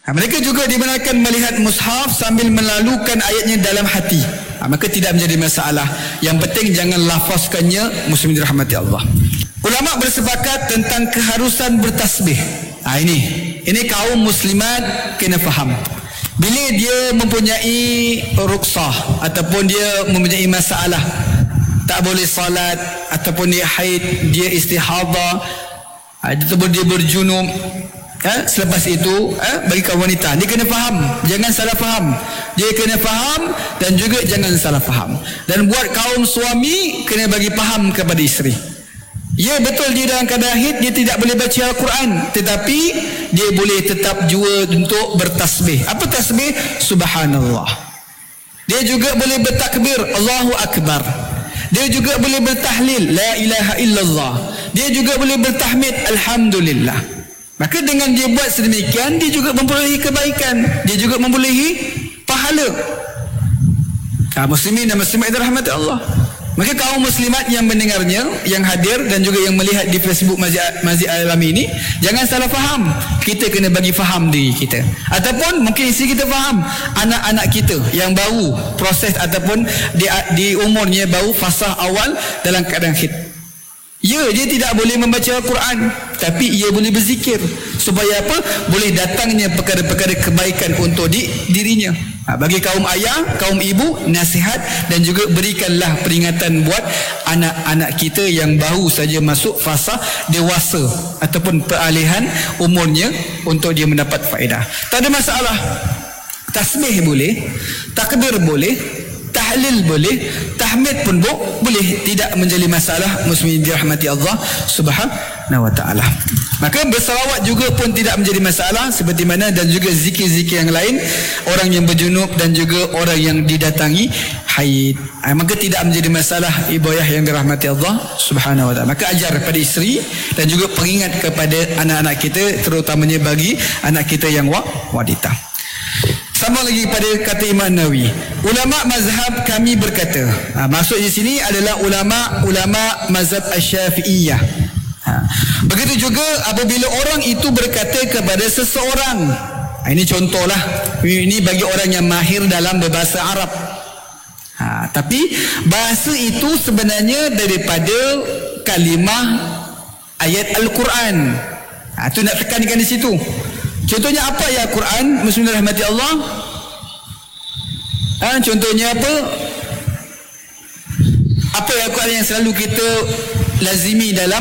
Mereka juga dibenarkan melihat mushaf sambil melalukan ayatnya dalam hati. Maka tidak menjadi masalah. Yang penting jangan lafazkannya. Muslimin dirahmati Allah. Ulama bersepakat tentang keharusan bertasbih. Ini kaum muslimat kena faham. Bila dia mempunyai ruksah ataupun dia mempunyai masalah, tak boleh salat ataupun dia haid, dia istihadah, ataupun dia berjunub, selepas itu bagi kaum wanita, dia kena faham, jangan salah faham. Dia kena faham dan juga jangan salah faham. Dan buat kaum suami kena bagi faham kepada isteri. Ya, betul dia dalam keadaan haid dia tidak boleh baca Al-Quran, tetapi dia boleh tetap jua untuk bertasbih. Apa tasbih? Subhanallah. Dia juga boleh bertakbir, Allahu Akbar. Dia juga boleh bertahlil, la ilaha illallah. Dia juga boleh bertahmid, alhamdulillah. Maka dengan dia buat sedemikian, dia juga memperolehi kebaikan, dia juga memperolehi pahala. Muslimin dan muslimat dirahmati Allah. Maka kaum muslimat yang mendengarnya, yang hadir dan juga yang melihat di Facebook Masjid Al-Alami ini, jangan salah faham. Kita kena bagi faham diri kita. Ataupun mungkin isteri kita faham, anak-anak kita yang baru proses ataupun di umurnya baru fasah awal dalam keadaan haid. Ya, dia tidak boleh membaca Al-Quran, tapi ia boleh berzikir. Supaya apa? Boleh datangnya perkara-perkara kebaikan untuk dirinya. Bagi kaum ayah, kaum ibu, nasihat dan juga berikanlah peringatan buat anak-anak kita yang baru saja masuk fasa dewasa ataupun peralihan umurnya untuk dia mendapat faedah. Tak ada masalah. Tasbih boleh, takbir boleh, tahlil boleh, tahmid pun boleh, tidak menjadi masalah. Muslimin dirahmati Allah Subhanahu wa taala. Maka bersalawat juga pun tidak menjadi masalah, seperti mana dan juga zikir-zikir yang lain, orang yang berjunub dan juga orang yang didatangi haid. Maka tidak menjadi masalah, ibu ayah yang dirahmati Allah Subhanahu wa taala. Maka ajar kepada isteri dan juga peringat kepada anak-anak kita, terutamanya bagi anak kita yang wanita. Sama lagi pada kata Imam Nawawi, ulama mazhab kami berkata, maksud di sini adalah ulama mazhab Asy-Syafi'iyah. Begitu juga apabila orang itu berkata kepada seseorang, ini contohlah, ini bagi orang yang mahir dalam berbahasa Arab. Tapi bahasa itu sebenarnya daripada kalimah ayat Al-Quran. Itu nak tekankan di situ. Contohnya apa ya Quran? Muslimin rahmati Allah. Contohnya apa? Apa ya Quran yang selalu kita lazimi dalam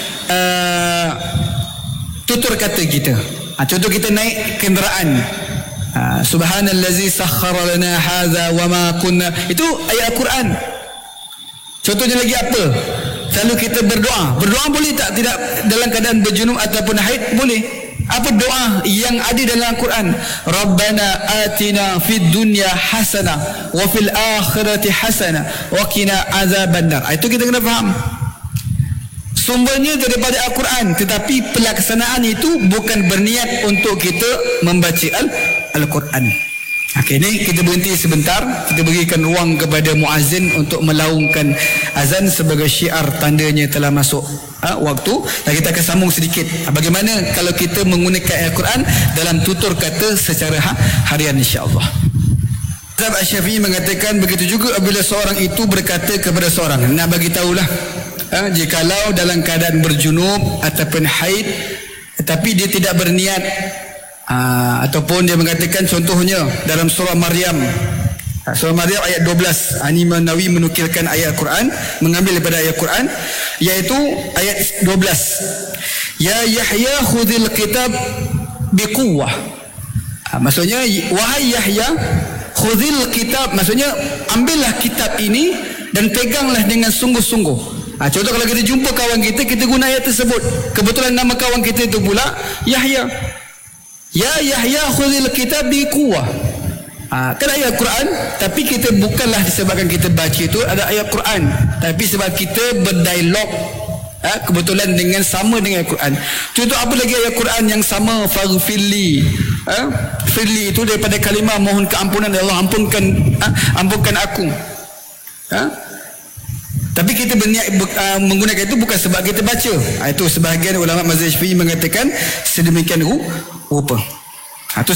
tutur kata kita? Contoh kita naik kenderaan. Subhanallazi sakhkhara lana hadza wama kunna. Itu ayat Al-Quran. Contohnya lagi apa? Selalu kita berdoa. Berdoa boleh tak? Tidak dalam keadaan berjunub ataupun haid? Boleh. Apa doa yang ada dalam Al-Quran? Rabbana atina fid dunya hasanah wa fil akhirati hasanah wa qina azabannar. Itu kita kena faham. Sumbernya daripada Al-Quran, tetapi pelaksanaan itu bukan berniat untuk kita membaca Al-Quran. Ini kita berhenti sebentar, kita berikan ruang kepada muazzin untuk melaungkan azan sebagai syiar tandanya telah masuk waktu, dan kita akan sambung sedikit bagaimana kalau kita menggunakan Al-Quran dalam tutur kata secara harian, insya-Allah. Mazhab Asy-Syafi'i mengatakan begitu juga apabila seorang itu berkata kepada seorang, nak bagi tahulah, jikalau dalam keadaan berjunub ataupun haid tetapi dia tidak berniat, ataupun dia mengatakan contohnya dalam surah Maryam, surah Maryam ayat 12, Imam Nawawi menukilkan ayat Quran, mengambil daripada ayat Quran, iaitu ayat 12, ya Yahya khudhil kitab biquwwah. Maksudnya wahai Yahya, khudhil kitab, maksudnya ambillah kitab ini dan peganglah dengan sungguh-sungguh. Contoh kalau kita jumpa kawan kita, kita guna ayat tersebut, kebetulan nama kawan kita itu pula Yahya. Ya Yahya khudhil kitab biquwwah. Kan ayat Quran, tapi kita bukanlah disebabkan kita baca itu ada ayat Quran, tapi sebab kita berdialog kebetulan dengan sama dengan Al-Quran. Contoh apa lagi ayat Quran yang sama? Faghfirli. Firli itu daripada kalimah mohon keampunan Allah, ampunkan aku. Tapi kita berniat menggunakan itu bukan sebab kita baca. Itu sebahagian ulama mazhab Syafi'i mengatakan sedemikian rupa.